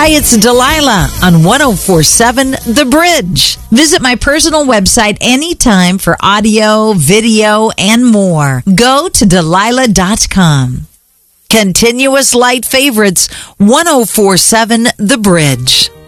Hi, it's Delilah on 1047 The Bridge. Visit my personal website anytime for audio, video, and more. Go to Delilah.com. Continuous light favorites, 1047 The Bridge.